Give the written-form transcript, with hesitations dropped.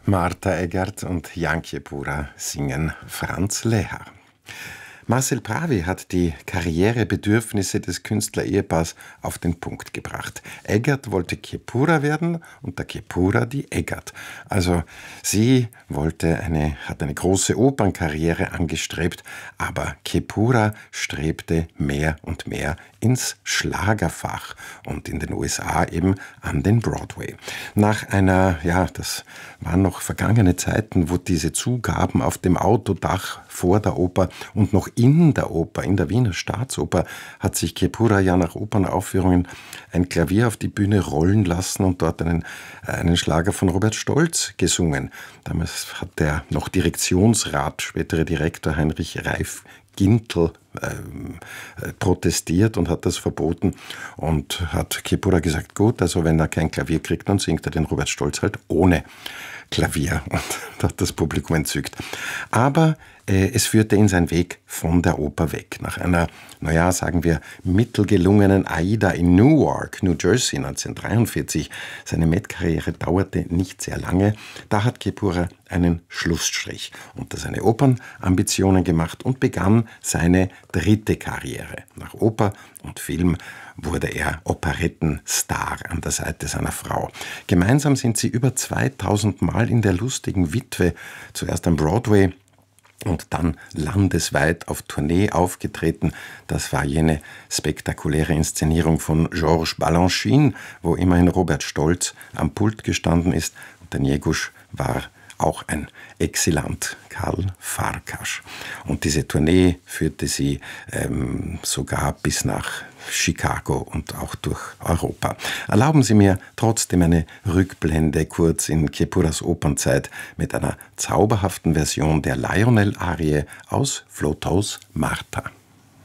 Martha Eggert und Jan Kiepura singen Franz Lehár. Marcel Pravi hat die Karrierebedürfnisse des Künstlerehepaars auf den Punkt gebracht. Eggert wollte Kiepura werden und der Kiepura die Eggert. Also sie hat eine große Opernkarriere angestrebt, aber Kiepura strebte mehr und mehr ins Schlagerfach und in den USA eben an den Broadway. Nach das waren noch vergangene Zeiten, wo diese Zugaben auf dem Autodach vor der Oper und noch in der Oper, in der Wiener Staatsoper, hat sich Kiepura ja nach Opernaufführungen ein Klavier auf die Bühne rollen lassen und dort einen Schlager von Robert Stolz gesungen. Damals hat der noch Direktionsrat, spätere Direktor Heinrich Reif Gintel protestiert und hat das verboten und hat Kiepura gesagt, gut, also wenn er kein Klavier kriegt, dann singt er den Robert Stolz halt ohne Klavier und hat das Publikum entzückt. Aber es führte ihn sein Weg von der Oper weg. Nach einer, sagen wir, mittelgelungenen Aida in Newark, New Jersey 1943, seine Met-Karriere dauerte nicht sehr lange, da hat Kiepura einen Schlussstrich unter seine Opernambitionen gemacht und begann seine dritte Karriere. Nach Oper und Film wurde er Operettenstar an der Seite seiner Frau. Gemeinsam sind sie über 2000 Mal in der Lustigen Witwe, zuerst am Broadway und dann landesweit auf Tournee aufgetreten. Das war jene spektakuläre Inszenierung von Georges Balanchine, wo immerhin Robert Stolz am Pult gestanden ist. Und der Njegusch war auch ein Exilant, Karl Farkas. Und diese Tournee führte sie sogar bis nach Chicago und auch durch Europa. Erlauben Sie mir trotzdem eine Rückblende kurz in Kiepuras Opernzeit mit einer zauberhaften Version der Lionel-Arie aus Flotows Martha.